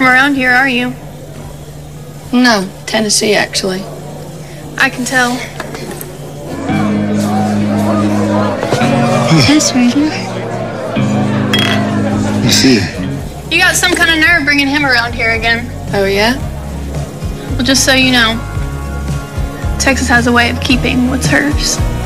from around here, are you? No, Tennessee, actually. I can tell. Tess Reader. You see, You got some kind of nerve bringing him around here again. Oh, yeah? Well, just so you know, Texas has a way of keeping what's hers.